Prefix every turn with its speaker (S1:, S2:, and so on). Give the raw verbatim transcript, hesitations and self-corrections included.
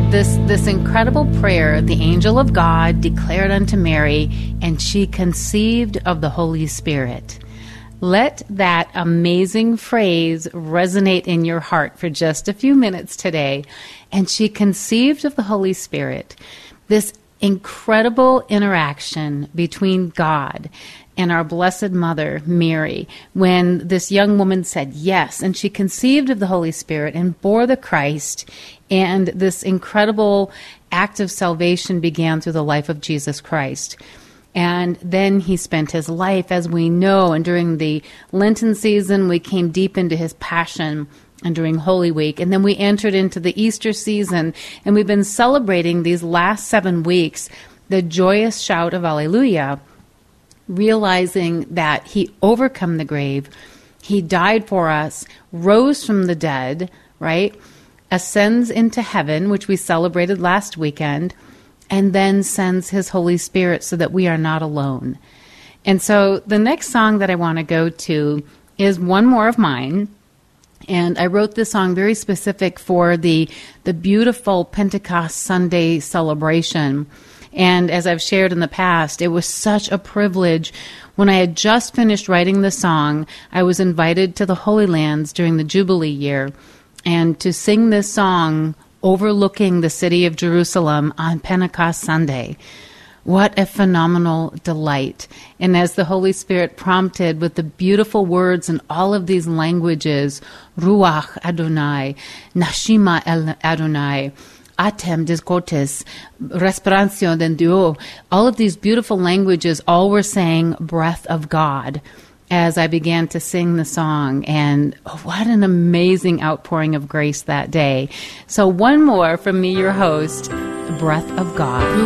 S1: this this incredible prayer, the angel of God declared unto Mary, and she conceived of the Holy Spirit. Let that amazing phrase resonate in your heart for just a few minutes today. And she conceived of the Holy Spirit. This incredible interaction between God and our Blessed Mother, Mary, when this young woman said yes, and she conceived of the Holy Spirit and bore the Christ, and this incredible act of salvation began through the life of Jesus Christ. And then he spent his life, as we know, and during the Lenten season, we came deep into his passion, and during Holy Week. And then we entered into the Easter season, and we've been celebrating these last seven weeks the joyous shout of Alleluia, realizing that he overcome the grave, he died for us, rose from the dead, right? Ascends into heaven, which we celebrated last weekend, and then sends his Holy Spirit so that we are not alone. And so the next song that I want to go to is one more of mine. And I wrote this song very specific for the the beautiful Pentecost Sunday celebration. And as I've shared in the past, it was such a privilege. When I had just finished writing the song, I was invited to the Holy Lands during the Jubilee year, and to sing this song overlooking the city of Jerusalem on Pentecost Sunday. What a phenomenal delight. And as the Holy Spirit prompted with the beautiful words in all of these languages, Ruach Adonai, Nashima El Adonai, Atem Discotes, Respiration de Dieu, all of these beautiful languages, all were saying breath of God as I began to sing the song. And oh, what an amazing outpouring of grace that day. So one more from me, your host, Breath of God.